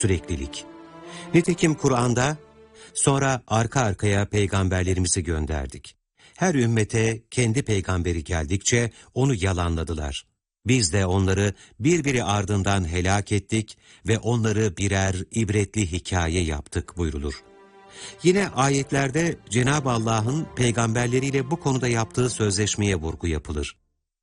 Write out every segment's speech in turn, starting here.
süreklilik. Nitekim Kur'an'da, sonra arka arkaya peygamberlerimizi gönderdik. Her ümmete kendi peygamberi geldikçe onu yalanladılar. Biz de onları birbiri ardından helak ettik ve onları birer ibretli hikaye yaptık buyrulur. Yine ayetlerde Cenab-ı Allah'ın peygamberleriyle bu konuda yaptığı sözleşmeye vurgu yapılır.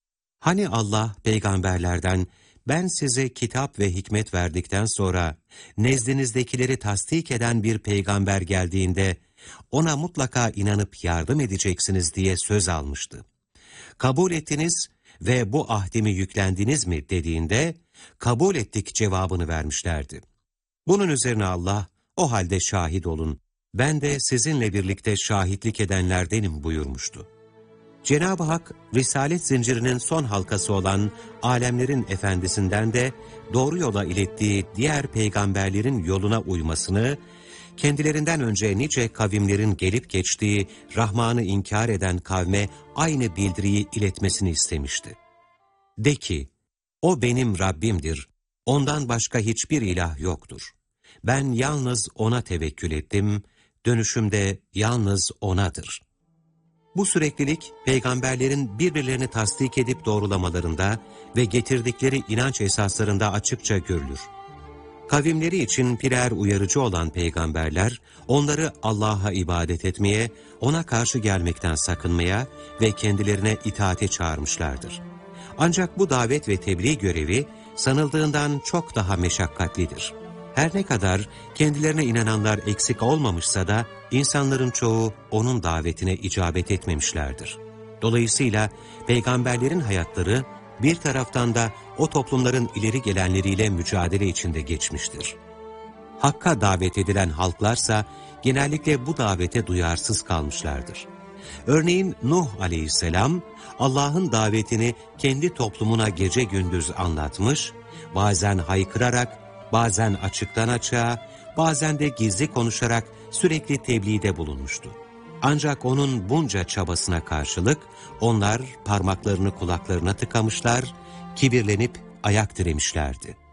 Hani Allah peygamberlerden, ben size kitap ve hikmet verdikten sonra nezdinizdekileri tasdik eden bir peygamber geldiğinde ona mutlaka inanıp yardım edeceksiniz diye söz almıştı. Kabul ettiniz ve bu ahdimi yüklendiniz mi dediğinde kabul ettik cevabını vermişlerdi. Bunun üzerine Allah, o halde şahit olun, ben de sizinle birlikte şahitlik edenlerdenim buyurmuştu. Cenab-ı Hak, Risalet zincirinin son halkası olan alemlerin efendisinden de doğru yola ilettiği diğer peygamberlerin yoluna uymasını, kendilerinden önce nice kavimlerin gelip geçtiği Rahman'ı inkar eden kavme aynı bildiriyi iletmesini istemişti. De ki, o benim Rabbimdir, ondan başka hiçbir ilah yoktur. Ben yalnız ona tevekkül ettim, dönüşüm de yalnız onadır. Bu süreklilik, peygamberlerin birbirlerini tasdik edip doğrulamalarında ve getirdikleri inanç esaslarında açıkça görülür. Kavimleri için birer uyarıcı olan peygamberler, onları Allah'a ibadet etmeye, ona karşı gelmekten sakınmaya ve kendilerine itaate çağırmışlardır. Ancak bu davet ve tebliğ görevi sanıldığından çok daha meşakkatlidir. Her ne kadar kendilerine inananlar eksik olmamışsa da insanların çoğu onun davetine icabet etmemişlerdir. Dolayısıyla peygamberlerin hayatları bir taraftan da o toplumların ileri gelenleriyle mücadele içinde geçmiştir. Hakka davet edilen halklarsa genellikle bu davete duyarsız kalmışlardır. Örneğin Nuh aleyhisselam Allah'ın davetini kendi toplumuna gece gündüz anlatmış, bazen haykırarak, bazen açıktan açığa, bazen de gizli konuşarak sürekli tebliğde bulunmuştu. Ancak onun bunca çabasına karşılık onlar parmaklarını kulaklarına tıkamışlar, kibirlenip ayak diremişlerdi.